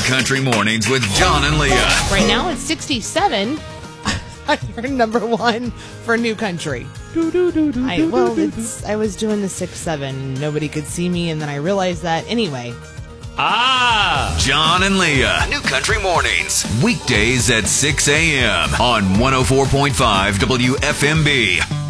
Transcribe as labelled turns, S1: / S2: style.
S1: Country Mornings with John and Leah.
S2: Right now it's 67. You're number one for New Country. I was doing the 6-7. Nobody could see me, and then I realized that anyway.
S1: John and Leah, New Country Mornings. Weekdays at 6 a.m. on 104.5 WFMB.